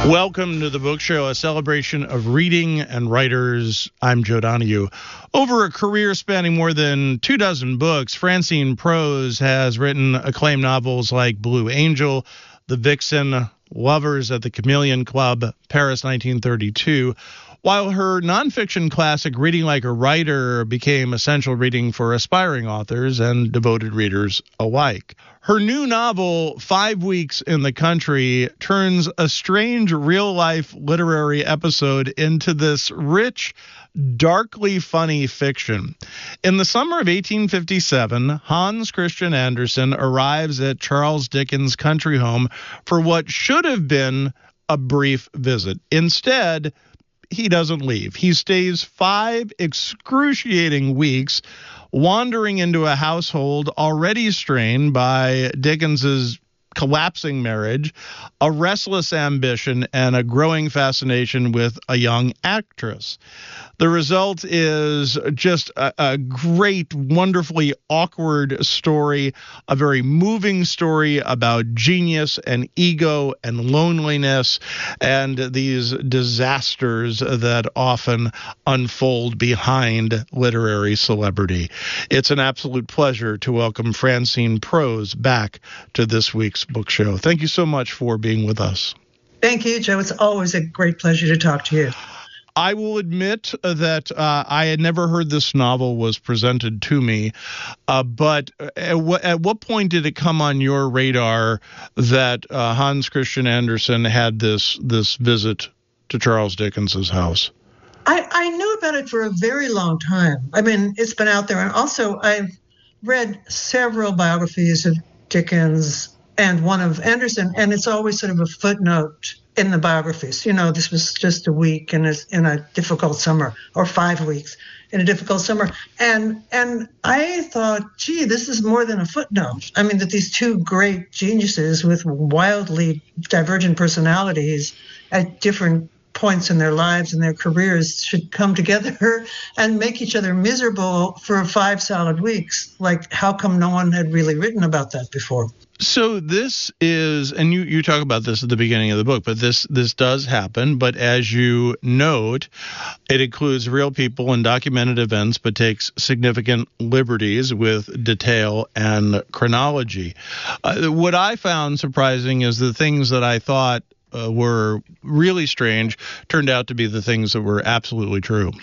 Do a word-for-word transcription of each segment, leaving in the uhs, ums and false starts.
Welcome to the Book Show, a celebration of reading and writers. I'm Joe Donahue. Over a career spanning more than two dozen books, Francine Prose has written acclaimed novels like Blue Angel, The Vixen, Lovers at the Chameleon Club, Paris nineteen thirty-two, while her nonfiction classic Reading Like a Writer became essential reading for aspiring authors and devoted readers alike. Her new novel, Five Weeks in the Country, turns a strange real-life literary episode into this rich, darkly funny fiction. In the summer of eighteen fifty-seven, Hans Christian Andersen arrives at Charles Dickens' country home for what should have been a brief visit. Instead, he doesn't leave. He stays five excruciating weeks, wandering into a household already strained by Dickens's collapsing marriage, a restless ambition, and a growing fascination with a young actress. The result is just a, a great, wonderfully awkward story, a very moving story about genius and ego and loneliness and these disasters that often unfold behind literary celebrity. It's an absolute pleasure to welcome Francine Prose back to this week's book show. Thank you so much for being with us. Thank you, Joe. It's always a great pleasure to talk to you. I will admit that uh, I had never heard this novel was presented to me, uh, but at, w- at what point did it come on your radar that uh, Hans Christian Andersen had this this visit to Charles Dickens's house? I, I knew about it for a very long time. I mean, it's been out there. And also, I've read several biographies of Dickens and one of Andersen, and it's always sort of a footnote in the biographies. You know, this was just a week in a, in a difficult summer, or five weeks in a difficult summer. And and I thought, gee, this is more than a footnote. I mean, that these two great geniuses with wildly divergent personalities at different points in their lives and their careers should come together and make each other miserable for five solid weeks. Like, how come no one had really written about that before? So this is, and you, you talk about this at the beginning of the book, but this this does happen. But as you note, it includes real people and documented events, but takes significant liberties with detail and chronology. Uh, what I found surprising is the things that I thought uh, were really strange turned out to be the things that were absolutely true.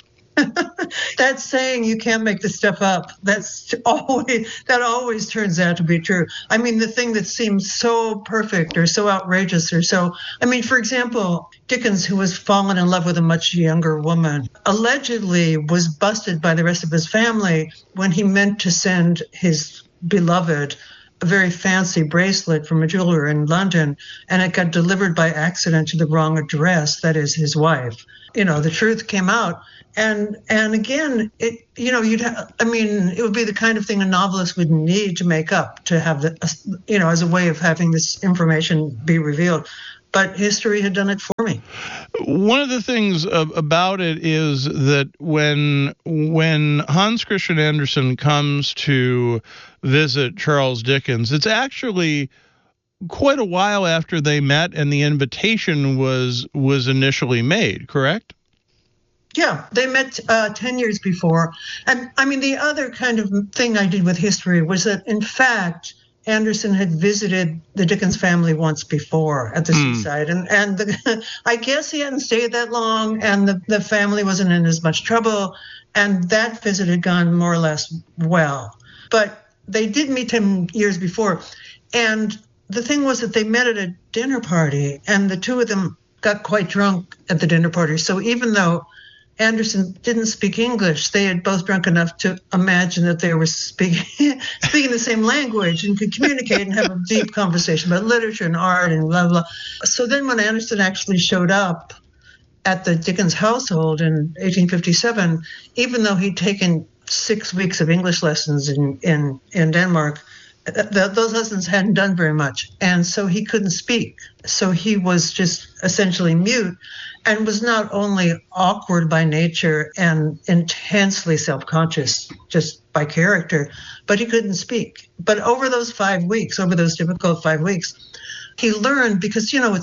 That's saying you can't make this stuff up. That's always that always turns out to be true. I mean, the thing that seems so perfect or so outrageous or so, I mean, for example, Dickens, who was fallen in love with a much younger woman, allegedly was busted by the rest of his family when he meant to send his beloved a very fancy bracelet from a jeweler in London, and it got delivered by accident to the wrong address, that is his wife. You know, the truth came out. And and again, it you know, you'd ha- I mean, it would be the kind of thing a novelist would need to make up, to have the, you know, as a way of having this information be revealed. But history had done it for me. One of the things about it is that when when Hans Christian Andersen comes to visit Charles Dickens, it's actually quite a while after they met and the invitation was was initially made, correct? Yeah, they met uh, ten years before. And I mean, the other kind of thing I did with history was that, in fact, Andersen had visited the Dickens family once before at the mm. seaside. And, and the, I guess he hadn't stayed that long, and the, the family wasn't in as much trouble. And that visit had gone more or less well. But they did meet him years before. And the thing was that they met at a dinner party, and the two of them got quite drunk at the dinner party. So even though Andersen didn't speak English, they had both drunk enough to imagine that they were speaking speaking the same language and could communicate and have a deep conversation about literature and art and blah, blah. So then when Andersen actually showed up at the Dickens household in eighteen fifty-seven, even though he'd taken six weeks of English lessons in, in, in Denmark, th- those lessons hadn't done very much. And so he couldn't speak. So he was just essentially mute, and was not only awkward by nature and intensely self-conscious just by character, but he couldn't speak. But over those five weeks, over those difficult five weeks, he learned, because, you know, it's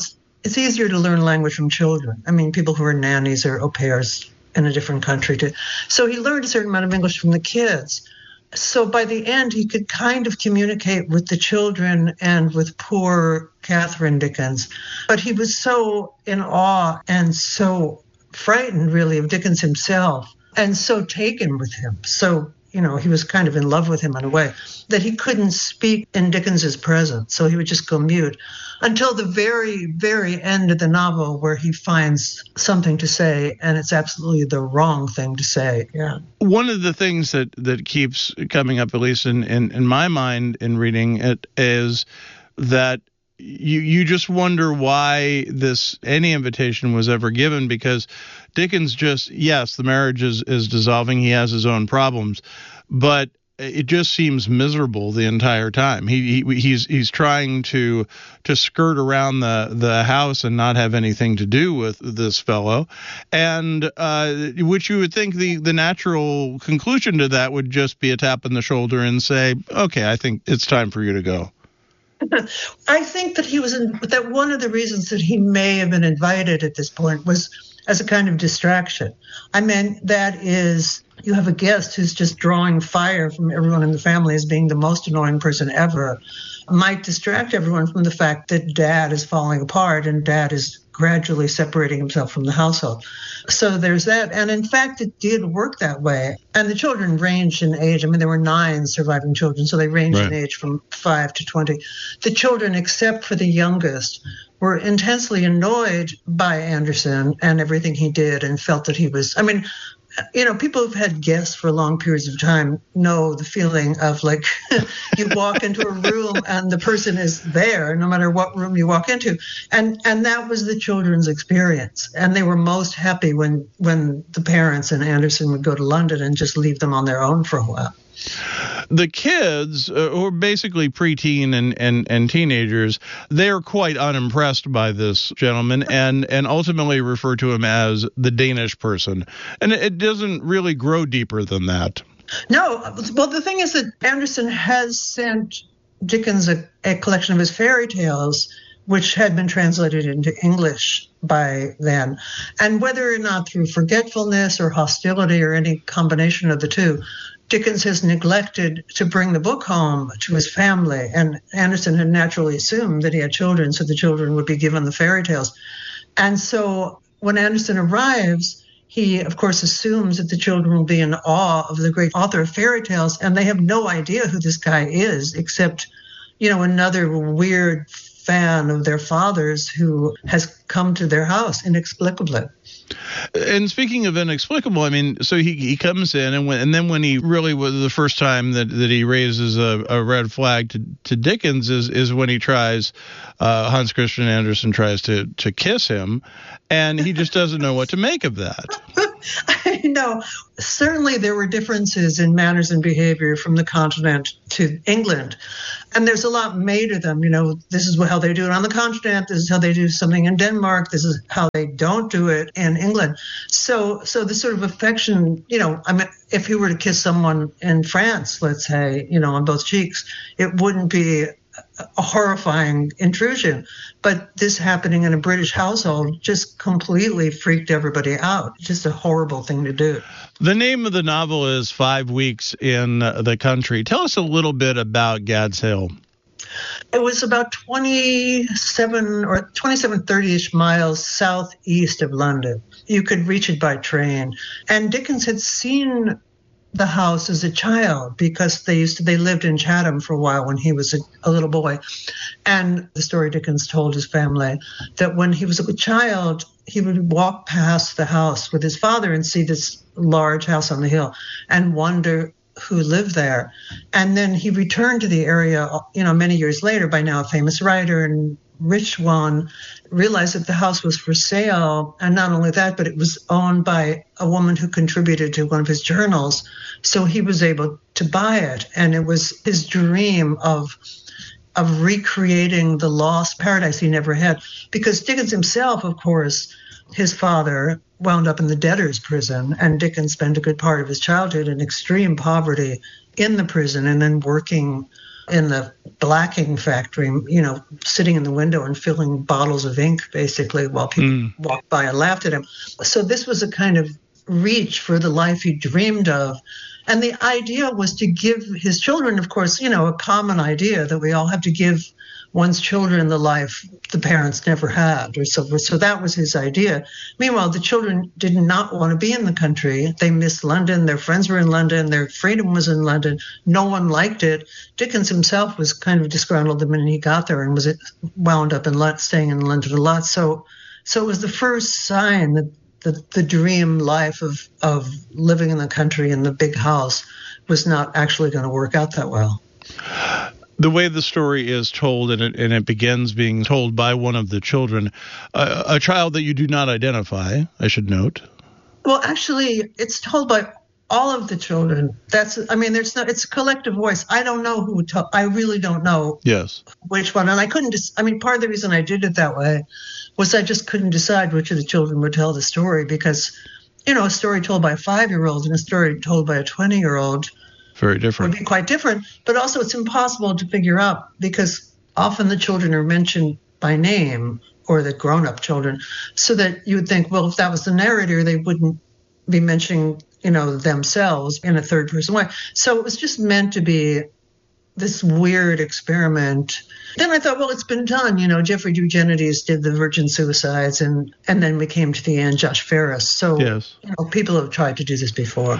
it's easier to learn language from children. I mean, people who are nannies or au pairs in a different country. To, so he learned a certain amount of English from the kids. So by the end, he could kind of communicate with the children and with poor Catherine Dickens. But he was so in awe and so frightened, really, of Dickens himself and so taken with him. So, you know, he was kind of in love with him in a way that he couldn't speak in Dickens's presence. So he would just go mute until the very, very end of the novel where he finds something to say, and it's absolutely the wrong thing to say. Yeah. One of the things that, that keeps coming up, at least in, in, in my mind in reading it, is that you you just wonder why this any invitation was ever given, because Dickens just, yes, the marriage is, is dissolving. He has his own problems, but it just seems miserable the entire time. He, he he's he's trying to to skirt around the, the house and not have anything to do with this fellow, and uh, which you would think the, the natural conclusion to that would just be a tap on the shoulder and say, okay, I think it's time for you to go. I think that he was in, that one of the reasons that he may have been invited at this point was as a kind of distraction. I mean, that is, you have a guest who's just drawing fire from everyone in the family as being the most annoying person ever, might distract everyone from the fact that Dad is falling apart and Dad is gradually separating himself from the household. So there's that. And in fact, it did work that way. And the children ranged in age. I mean, there were nine surviving children, so they ranged right. in age from five to twenty. The children, except for the youngest, were intensely annoyed by Anderson and everything he did and felt that he was, I mean, you know, people who've had guests for long periods of time know the feeling of like you walk into a room and the person is there no matter what room you walk into. And and that was the children's experience. And they were most happy when when the parents and Anderson would go to London and just leave them on their own for a while. The kids, uh, who are basically preteen and, and, and teenagers, they're quite unimpressed by this gentleman and, and ultimately refer to him as the Danish person. And it doesn't really grow deeper than that. No. Well, the thing is that Anderson has sent Dickens a, a collection of his fairy tales, which had been translated into English by then. And whether or not through forgetfulness or hostility or any combination of the two, Dickens has neglected to bring the book home to his family, and Anderson had naturally assumed that he had children, so the children would be given the fairy tales. And so when Anderson arrives, he, of course, assumes that the children will be in awe of the great author of fairy tales, and they have no idea who this guy is, except, you know, another weird fan of their father's who has come to their house inexplicably. And speaking of inexplicable, I mean, so he he comes in, and when, and then when he really was the first time that, that he raises a, a red flag to, to Dickens is is when he tries, uh, Hans Christian Andersen tries to to kiss him, and he just doesn't know what to make of that. I know. Certainly there were differences in manners and behavior from the continent to England. And there's a lot made of them. You know, this is how they do it on the continent. This is how they do something in Denmark. This is how they don't do it in England. So so the sort of affection, you know, I mean, if he were to kiss someone in France, let's say, you know, on both cheeks, it wouldn't be a horrifying intrusion. But this happening in a British household just completely freaked everybody out. Just a horrible thing to do. The name of the novel is Five Weeks in the Country. Tell us a little bit about Gad's Hill. It was about twenty-seven or twenty-seven, thirty-ish miles southeast of London. You could reach it by train. And Dickens had seen the house as a child because they used to, they lived in Chatham for a while when he was a, a little boy. And the story Dickens told his family that when he was a child, he would walk past the house with his father and see this large house on the hill and wonder who lived there. And then he returned to the area, you know, many years later, by now a famous writer and rich one, realized that the house was for sale. And not only that, but it was owned by a woman who contributed to one of his journals. So he was able to buy it. And it was his dream of of recreating the lost paradise he never had. Because Dickens himself, of course, his father wound up in the debtor's prison, and Dickens spent a good part of his childhood in extreme poverty in the prison and then working in the blacking factory, you know, sitting in the window and filling bottles of ink, basically, while people mm. walked by and laughed at him. So this was a kind of reach for the life he dreamed of. And the idea was to give his children, of course, you know, a common idea that we all have to give one's children the life the parents never had, or so forth. So that was his idea. Meanwhile, the children did not want to be in the country. They missed London. Their friends were in London. Their freedom was in London. No one liked it. Dickens himself was kind of disgruntled the minute he got there and was wound up in staying in London a lot. So, so it was the first sign that the, the dream life of, of living in the country in the big house was not actually going to work out that well. The way the story is told, and it, and it begins being told by one of the children, uh, a child that you do not identify, I should note. Well, actually, it's told by all of the children. That's, I mean, there's not, it's a collective voice. I don't know who, to, I really don't know yes. which one. And I couldn't, just, I mean, part of the reason I did it that way was I just couldn't decide which of the children would tell the story because, you know, a story told by a five-year-old and a story told by a twenty-year-old very different. Would be quite different, but also it's impossible to figure out because often the children are mentioned by name or the grown-up children, so that you would think, well, if that was the narrator, they wouldn't be mentioning, you know, themselves in a third-person way. So it was just meant to be this weird experiment. Then I thought, well, it's been done. You know, Jeffrey Eugenides did the Virgin Suicides, and and then we came to the end, Josh Ferris. So yes. you know, people have tried to do this before.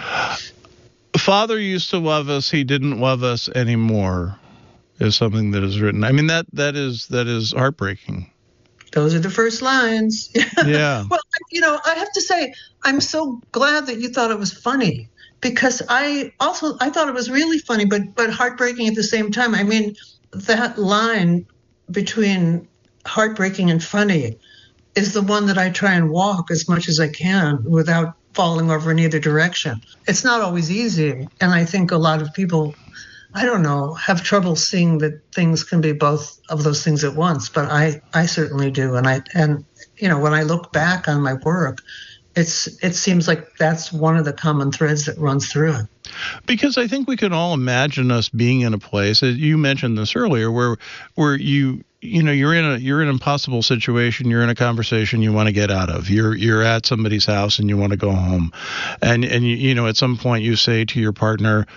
Father used to love us, he didn't love us anymore, is something that is written. I mean, that that is that is heartbreaking. Those are the first lines. Yeah. Well, you know, I have to say, I'm so glad that you thought it was funny, because I also, I thought it was really funny, but but heartbreaking at the same time. I mean, that line between heartbreaking and funny is the one that I try and walk as much as I can without falling over in either direction. It's not always easy. And I think a lot of people, I don't know, have trouble seeing that things can be both of those things at once. But I, I certainly do. And I, and, you know, when I look back on my work, it's, it seems like that's one of the common threads that runs through it. Because I think we can all imagine us being in a place, you mentioned this earlier, where, where you, you know, you're in a you're in an impossible situation. You're in a conversation you want to get out of. You're you're at somebody's house and you want to go home, and and you, you know at some point you say to your partner,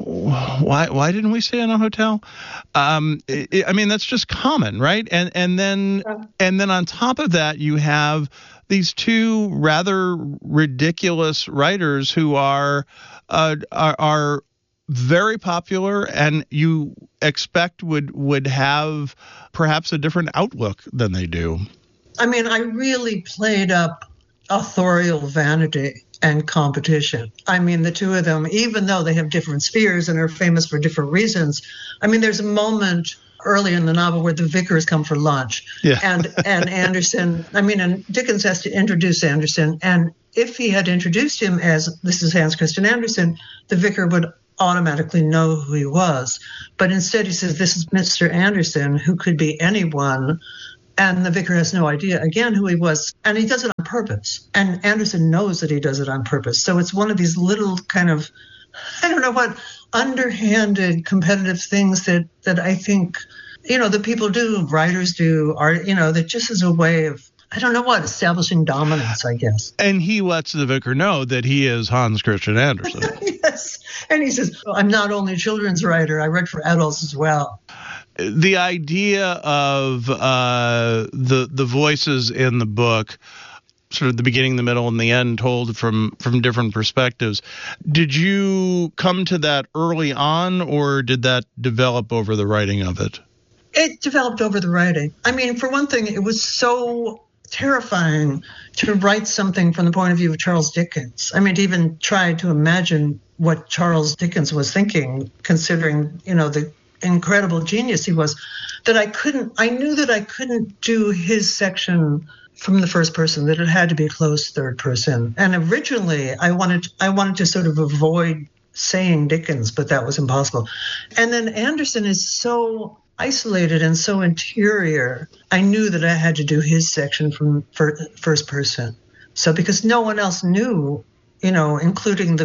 why why didn't we stay in a hotel? Um, it, I mean that's just common, right? And and then and then on top of that you have these two rather ridiculous writers who are uh, are. are very popular, and you expect would would have perhaps a different outlook than they do. I mean, I really played up authorial vanity and competition. I mean, the two of them, even though they have different spheres and are famous for different reasons, I mean, there's a moment early in the novel where the vicars come for lunch, yeah. and and Anderson, I mean, and Dickens has to introduce Anderson, and if he had introduced him as, this is Hans Christian Andersen, the vicar would automatically know who he was. But instead he says, this is Mister Anderson, who could be anyone. And the vicar has no idea, again, who he was. And he does it on purpose. And Anderson knows that he does it on purpose. So it's one of these little kind of, I don't know what, underhanded competitive things that, that I think, you know, that people do, writers do, art, you know, that just is a way of, I don't know what, establishing dominance, I guess. And he lets the vicar know that he is Hans Christian Andersen. Yes. And he says, well, I'm not only a children's writer, I write for adults as well. The idea of uh, the the voices in the book, sort of the beginning, the middle, and the end told from, from different perspectives, did you come to that early on, or did that develop over the writing of it? It developed over the writing. I mean, for one thing, it was so terrifying to write something from the point of view of Charles Dickens. I mean, to even try to imagine what Charles Dickens was thinking, considering, you know, the incredible genius he was, that I couldn't, I knew that I couldn't do his section from the first person, that it had to be close third person. And originally I wanted, I wanted to sort of avoid saying Dickens, but that was impossible. And then Anderson is so isolated and so interior, I knew that I had to do his section from first person. So because no one else knew, you know, including the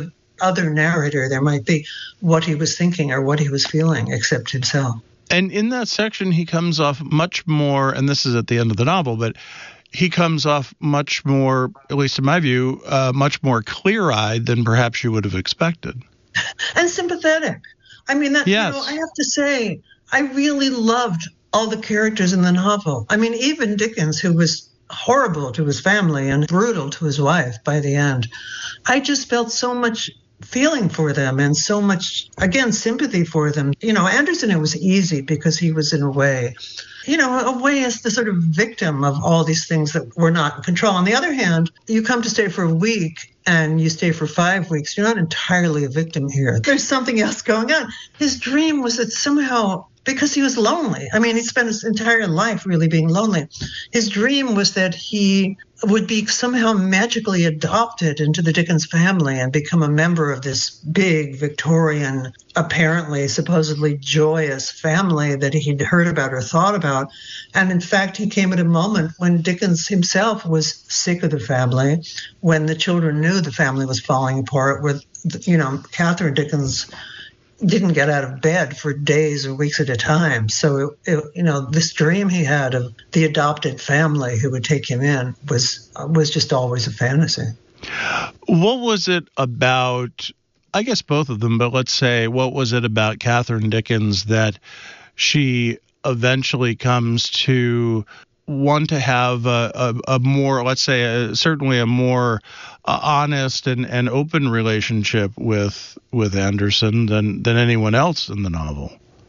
other narrator there might be, what he was thinking or what he was feeling, except himself. And in that section, he comes off much more, and this is at the end of the novel, but he comes off much more, at least in my view, uh, much more clear-eyed than perhaps you would have expected. And sympathetic. I mean, that, yes. you know, I have to say, I really loved all the characters in the novel. I mean, even Dickens, who was horrible to his family and brutal to his wife by the end, I just felt so much feeling for them and so much, again, sympathy for them. You know, Anderson, it was easy because he was in a way, you know, a way as the sort of victim of all these things that were not in control. On the other hand, you come to stay for a week and you stay for five weeks. You're not entirely a victim here. There's something else going on. His dream was that somehow, because he was lonely, I mean, he spent his entire life really being lonely. His dream was that he would be somehow magically adopted into the Dickens family and become a member of this big Victorian, apparently supposedly joyous family that he'd heard about or thought about. And in fact, he came at a moment when Dickens himself was sick of the family, when the children knew the family was falling apart, with, you know, Catherine Dickens didn't get out of bed for days or weeks at a time. So, it, it, you know, this dream he had of the adopted family who would take him in was was just always a fantasy. What was it about, I guess both of them, but let's say, what was it about Catherine Dickens that she eventually comes to want to have a, a, a more, let's say, a, certainly a more uh, honest and, and open relationship with with Anderson than, than anyone else in the novel?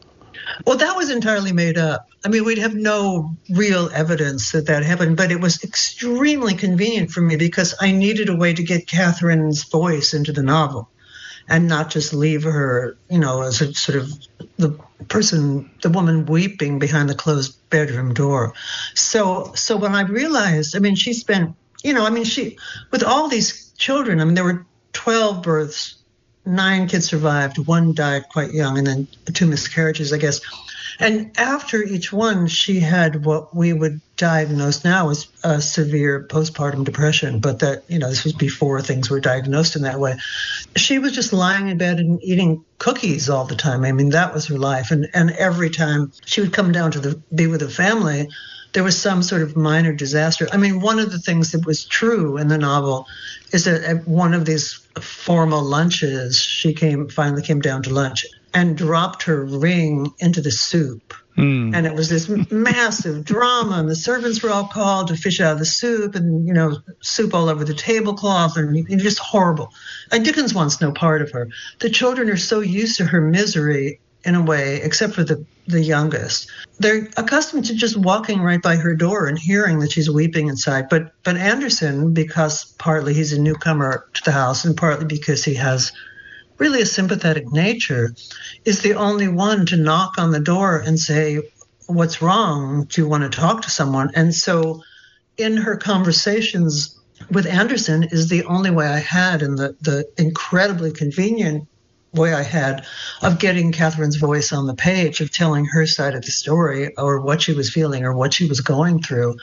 Well, that was entirely made up. I mean, we'd have no real evidence that that happened, but it was extremely convenient for me because I needed a way to get Catherine's voice into the novel and not just leave her, you know, as a sort of the person, the woman weeping behind the closed bedroom door. So, so when I realized, I mean, she spent, you know, I mean, she, with all these children, I mean, there were twelve births, nine kids survived, one died quite young, and then two miscarriages, I guess. And after each one, she had what we would diagnose now as a severe postpartum depression, but that, you know, this was before things were diagnosed in that way. She was just lying in bed and eating cookies all the time. I mean, that was her life. And and every time she would come down to the, be with the family, there was some sort of minor disaster. I mean, one of the things that was true in the novel is that at one of these formal lunches, she came finally came down to lunch and dropped her ring into the soup. Mm. And it was this massive drama, and the servants were all called to fish out of the soup, and, you know, soup all over the tablecloth, and just horrible. And Dickens wants no part of her. The children are so used to her misery, in a way, except for the, the youngest. They're accustomed to just walking right by her door and hearing that she's weeping inside. But but Anderson, because partly he's a newcomer to the house and partly because he has really a sympathetic nature, is the only one to knock on the door and say, what's wrong? Do you want to talk to someone? And so in her conversations with Anderson is the only way I had, and the, the incredibly convenient way I had of getting Catherine's voice on the page, of telling her side of the story, or what she was feeling or what she was going through,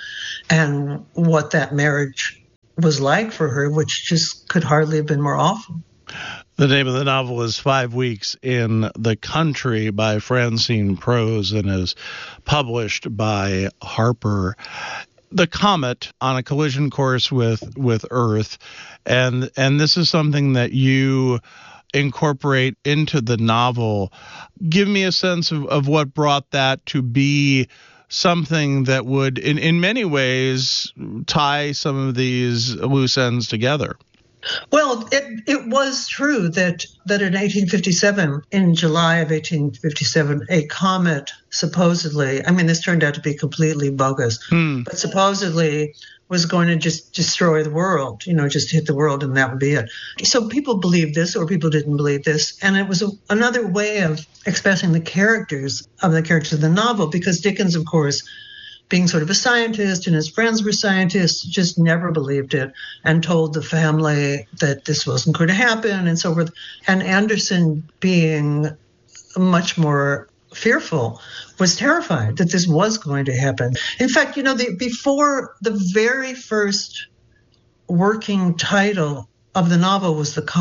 and what that marriage was like for her, which just could hardly have been more awful. The name of the novel is Five Weeks in the Country by Francine Prose and is published by Harper. The comet on a collision course with, with Earth, and and this is something that you incorporate into the novel. Give me a sense of, of what brought that to be something that would, in, in many ways, tie some of these loose ends together. Well, it it was true that, that in eighteen fifty-seven, in July of eighteen fifty-seven, a comet supposedly, I mean, this turned out to be completely bogus, hmm. but supposedly was going to just destroy the world, you know, just hit the world and that would be it. So people believed this or people didn't believe this. And it was a, another way of expressing the characters of the characters of the novel, because Dickens, of course, being sort of a scientist and his friends were scientists, just never believed it and told the family that this wasn't going to happen and so forth. And Anderson, being much more fearful, was terrified that this was going to happen. In fact, you know, the, before the very first working title of the novel was The Comet.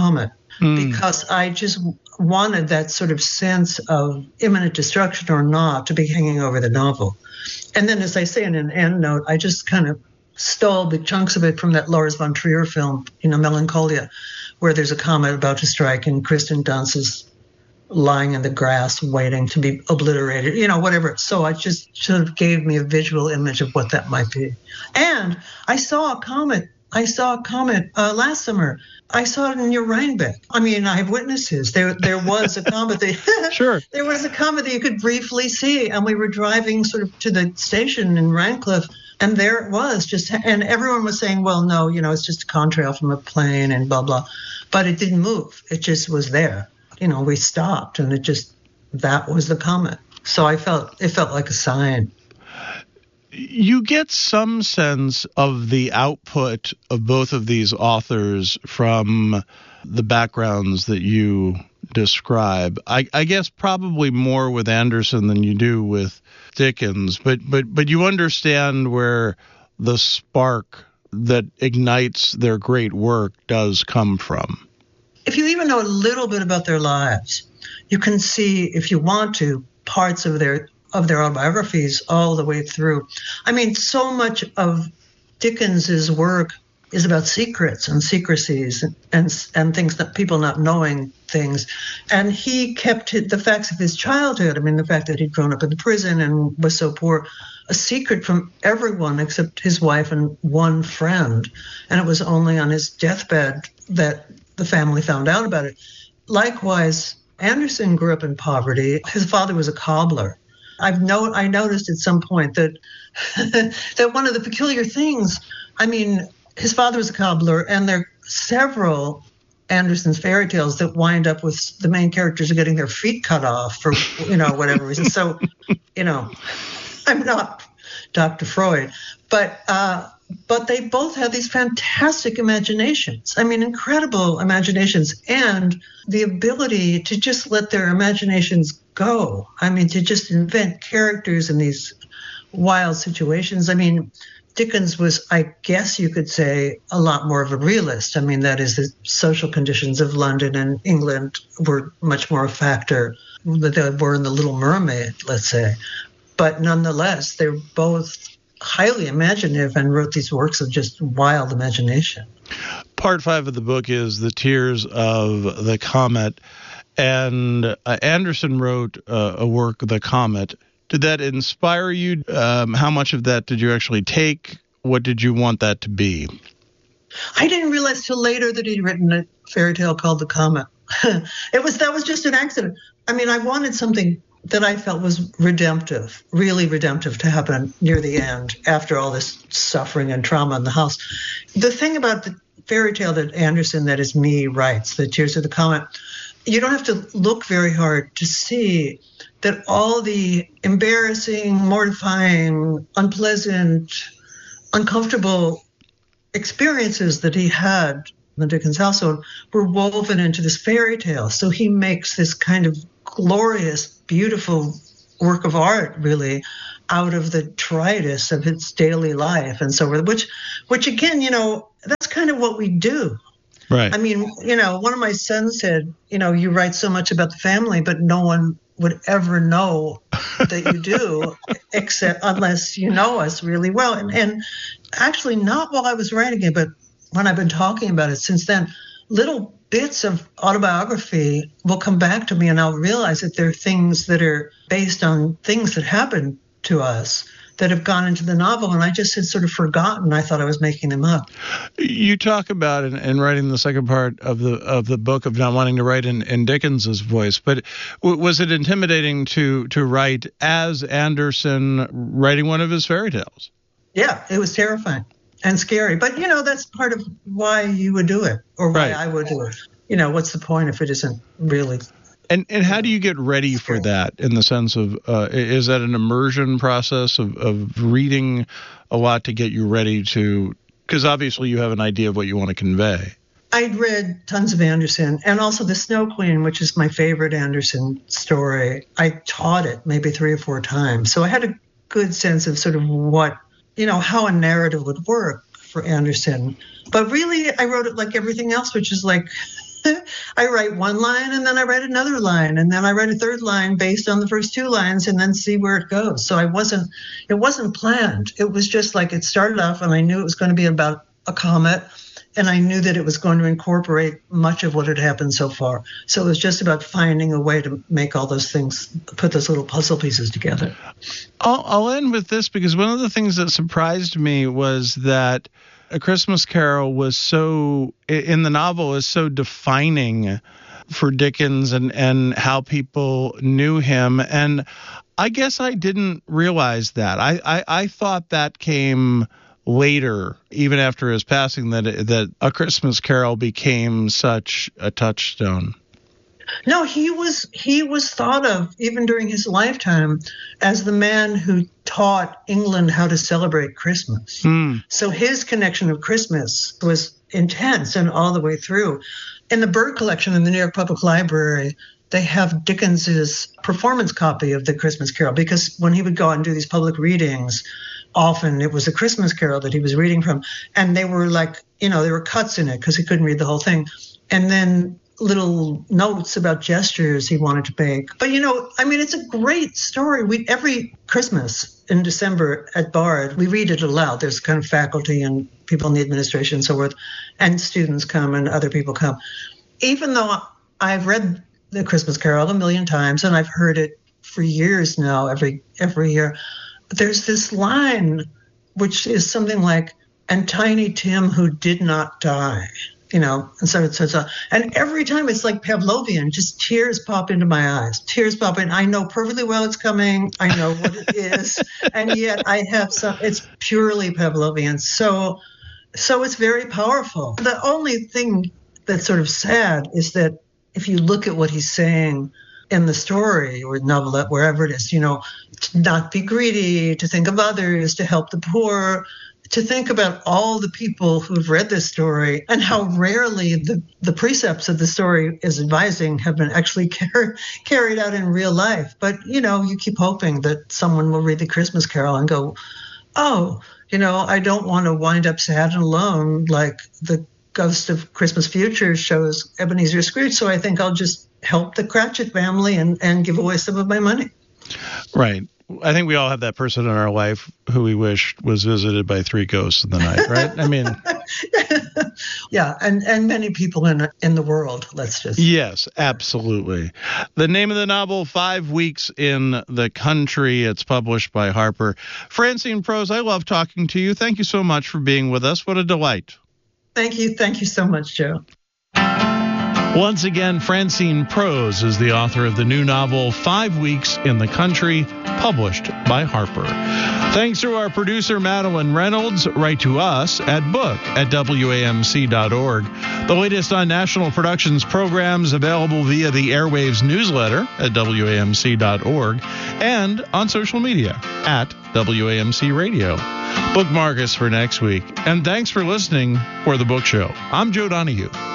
mm. because I just wanted that sort of sense of imminent destruction or not to be hanging over the novel. And then, as I say in an endnote, I just kind of stole big chunks of it from that Lars von Trier film, you know, Melancholia, where there's a comet about to strike and Kristen Dunst is lying in the grass waiting to be obliterated, you know, whatever. So I just sort of gave me a visual image of what that might be. And I saw a comet. I saw a comet uh, last summer. I saw it near Rhinebeck. I mean, I have witnesses. There there was a comet. That, sure. There was a comet that you could briefly see. And we were driving sort of to the station in Rhinecliff. And there it was, just, and everyone was saying, well, no, you know, it's just a contrail from a plane and blah, blah. But it didn't move. It just was there. You know, we stopped and it just, that was the comet. So I felt, it felt like a sign. You get some sense of the output of both of these authors from the backgrounds that you describe. I, I guess probably more with Anderson than you do with Dickens, but but but you understand where the spark that ignites their great work does come from. If you even know a little bit about their lives, you can see, if you want to, parts of their of their autobiographies all the way through. I mean, so much of Dickens's work is about secrets and secrecies and, and and things that people not knowing things. And he kept the facts of his childhood, I mean, the fact that he'd grown up in the prison and was so poor, a secret from everyone except his wife and one friend. And it was only on his deathbed that the family found out about it. Likewise, Anderson grew up in poverty. His father was a cobbler. I've no, I noticed at some point that that one of the peculiar things, I mean, his father was a cobbler, and there are several Anderson's fairy tales that wind up with the main characters getting their feet cut off for, you know, whatever reason. So, you know, I'm not Doctor Freud, but uh, but they both have these fantastic imaginations. I mean, incredible imaginations, and the ability to just let their imaginations go. I mean, to just invent characters in these wild situations. I mean, Dickens was, I guess you could say, a lot more of a realist. I mean, that is, the social conditions of London and England were much more a factor than they were in The Little Mermaid, let's say. But nonetheless, they're both highly imaginative and wrote these works of just wild imagination. Part five of the book is The Tears of the Comet. And uh, Anderson wrote uh, a work, The Comet. Did that inspire you? Um, how much of that did you actually take? What did you want that to be? I didn't realize till later that he'd written a fairy tale called The Comet. It was that was just an accident. I mean, I wanted something that I felt was redemptive, really redemptive, to happen near the end after all this suffering and trauma in the house. The thing about the fairy tale that Anderson, that is me, writes, The Tears of the Comet, you don't have to look very hard to see that all the embarrassing, mortifying, unpleasant, uncomfortable experiences that he had in the Dickens household were woven into this fairy tale. So he makes this kind of glorious, beautiful work of art, really, out of the detritus of his daily life and so forth, which, which again, you know, that's kind of what we do. Right. I mean, you know, one of my sons said, you know, you write so much about the family, but no one would ever know that you do, except unless you know us really well. And, and actually, not while I was writing it, but when I've been talking about it since then, little bits of autobiography will come back to me, and I'll realize that there are things that are based on things that happened to us that have gone into the novel, and I just had sort of forgotten. I thought I was making them up. You talk about in, in writing the second part of the of the book of not wanting to write in, in Dickens's voice, but w- was it intimidating to to write as Anderson, writing one of his fairy tales? Yeah, it was terrifying and scary. But, you know, that's part of why you would do it, or why right. I would do it. You know, what's the point if it isn't really... And and how do you get ready for that, in the sense of, uh, is that an immersion process of, of reading a lot to get you ready to, because obviously you have an idea of what you want to convey. I'd read tons of Anderson, and also The Snow Queen, which is my favorite Anderson story. I taught it maybe three or four times. So I had a good sense of sort of what, you know, how a narrative would work for Anderson. But really, I wrote it like everything else, which is like I write one line and then I write another line and then I write a third line based on the first two lines and then see where it goes. So I wasn't, it wasn't planned. It was just like it started off and I knew it was going to be about a comet and I knew that it was going to incorporate much of what had happened so far. So it was just about finding a way to make all those things, put those little puzzle pieces together. I'll, I'll end with this because one of the things that surprised me was that A Christmas Carol was so, in the novel, is so defining for Dickens and, and how people knew him. And I guess I didn't realize that. I, I, I thought that came later, even after his passing, that that A Christmas Carol became such a touchstone. No, he was he was thought of, even during his lifetime, as the man who taught England how to celebrate Christmas. Mm. So his connection of Christmas was intense and all the way through. In the Bird collection in the New York Public Library, they have Dickens's performance copy of the Christmas Carol, because when he would go out and do these public readings, often it was a Christmas Carol that he was reading from. And they were like, you know, there were cuts in it because he couldn't read the whole thing. And then little notes about gestures he wanted to make. But, you know, I mean, it's a great story. We every Christmas in December at Bard, we read it aloud. There's kind of faculty and people in the administration and so forth, and students come and other people come. Even though I've read the Christmas Carol a million times and I've heard it for years now, every every year, there's this line which is something like, "And Tiny Tim who did not die." You know, and so it says, uh, and every time it's like Pavlovian, just tears pop into my eyes. Tears pop in. I know perfectly well it's coming. I know what it is, and yet I have some. It's purely Pavlovian. So, so it's very powerful. The only thing that's sort of sad is that if you look at what he's saying in the story or novelette, wherever it is, you know, to not be greedy, to think of others, to help the poor, to think about all the people who've read this story and how rarely the, the precepts of the story is advising have been actually car- carried out in real life. But, you know, you keep hoping that someone will read the Christmas Carol and go, oh, you know, I don't want to wind up sad and alone like the Ghost of Christmas Future shows Ebenezer Scrooge, so I think I'll just help the Cratchit family and, and give away some of my money. Right. I think we all have that person in our life who we wish was visited by three ghosts in the night, right? I mean, yeah, and, and many people in in the world, let's just. Yes, absolutely. The name of the novel, Five Weeks in the Country. It's published by Harper. Francine Prose, I love talking to you. Thank you so much for being with us. What a delight. Thank you. Thank you so much, Joe. Once again, Francine Prose is the author of the new novel, Five Weeks in the Country, published by Harper. Thanks to our producer, Madeline Reynolds. Write to us at book at W A M C dot org. The latest on National Productions programs available via the Airwaves newsletter at W A M C dot org and on social media at W A M C Radio. Bookmark us for next week. And thanks for listening for The Book Show. I'm Joe Donahue.